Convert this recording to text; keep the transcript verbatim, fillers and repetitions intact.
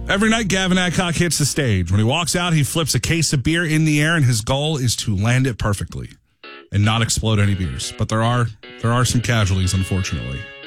Every night, Gavin Adcock hits the stage. When he walks out, he flips a case of beer in the air, and his goal is to land it perfectly and not explode any beers. But there are there are some casualties, unfortunately.